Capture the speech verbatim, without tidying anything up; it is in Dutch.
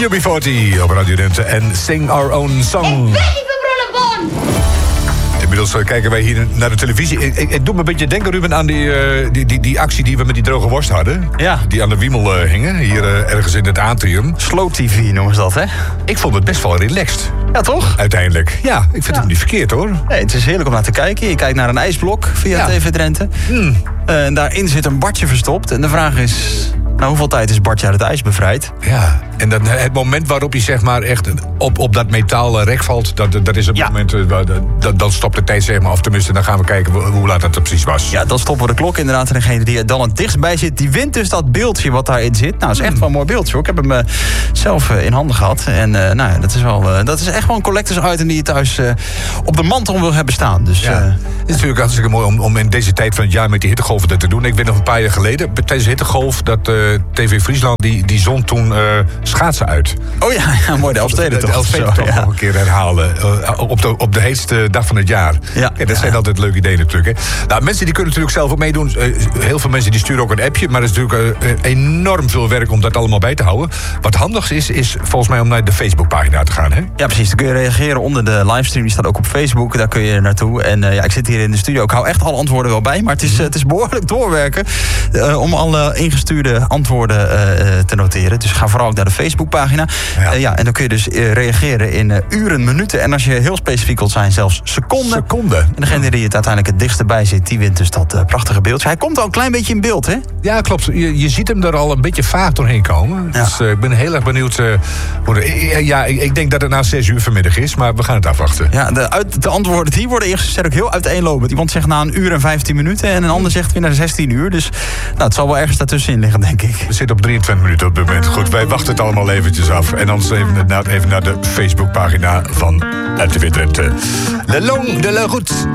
U B veertig op Radio Drenthe en Sing Our Own Song. Ik ben niet van Bronnenborn. Inmiddels kijken wij hier naar de televisie. Ik, ik, ik doe me een beetje denken, Ruben, aan die, uh, die, die, die actie die we met die droge worst hadden. Ja. Die aan de wiemel uh, hingen, hier uh, ergens in het atrium. Slow T V noemen ze dat, hè? Ik vond het best wel relaxed. Ja, toch? Uiteindelijk. Ja, ik vind Ja. het niet verkeerd, hoor. Nee, het is heerlijk om naar te kijken. Je kijkt naar een ijsblok via Ja. T V Drenthe. Hmm. Uh, en daarin zit een Bartje verstopt. En de vraag is, na hoeveel tijd is Bartje uit het ijs bevrijd? Ja, en dan, het moment waarop hij zeg maar echt op, op dat metalen rek valt, dat, dat is het Ja. moment, uh, dat, dan stopt de tijd zeg maar. Of tenminste, dan gaan we kijken hoe, hoe laat dat er precies was. Ja, dan stoppen we de klok inderdaad. En degene die er dan het dichtst bij zit, die wint dus dat beeldje wat daarin zit. Nou, dat is echt wel een mooi beeldje, hoor. Ik heb hem uh, zelf uh, in handen gehad. En uh, nou ja, dat is, wel, uh, dat is echt wel een collectors item die je thuis uh, op de mantel wil hebben staan. Dus, Ja. uh, Het is natuurlijk hartstikke mooi om, om in deze tijd van het jaar met die hittegolven dat te doen. Ik weet nog een paar jaar geleden, tijdens de hittegolf, dat uh, T V Friesland, die, die zond toen uh, schaatsen uit. oh ja, ja, mooi. De Elfsteden toch? De Elfsteden toch ja. nog een keer herhalen. Uh, op, de, op de heetste dag van het jaar. Ja. Kijk, dat zijn Ja. altijd leuke ideeën natuurlijk. Hè. Nou, mensen die kunnen natuurlijk zelf ook meedoen. Uh, heel veel mensen die sturen ook een appje. Maar het is natuurlijk uh, enorm veel werk om dat allemaal bij te houden. Wat handig is, is volgens mij om naar de Facebookpagina te gaan. Hè? Ja, precies. Dan kun je reageren onder de livestream. Die staat ook op Facebook. Daar kun je naartoe. En uh, ja, ik zit hier in de studio. Ik hou echt alle antwoorden wel bij. Maar het is, uh, het is behoorlijk doorwerken uh, om alle ingestuurde antwoorden uh, te noteren. Dus ga vooral ook naar de Facebookpagina. Ja. Uh, ja, en dan kun je dus uh, reageren in uh, uren, minuten. En als je heel specifiek wilt zijn, zelfs seconden. Seconde. En degene die het uiteindelijk het dichtst bij zit, die wint dus dat uh, prachtige beeld. Hij komt al een klein beetje in beeld, hè? Ja, klopt. Je, je ziet hem er al een beetje vaag doorheen komen. Ja. Dus uh, ik ben heel erg benieuwd. Uh, hoe de, ja, ik, ik denk dat het na zes uur vanmiddag is. Maar we gaan het afwachten. Ja, de, uit, de antwoorden die worden eerst gezegd ook heel uiteenlopend. Iemand zegt na een uur en vijftien minuten. En een ander zegt weer na zestien uur. Dus nou, het zal wel ergens daartussenin liggen, denk ik. We zitten op drieëntwintig minuten op dit moment. Goed, wij wachten het allemaal eventjes af. En anders even naar, even naar de Facebookpagina van R T V Drenthe. Le long de la route.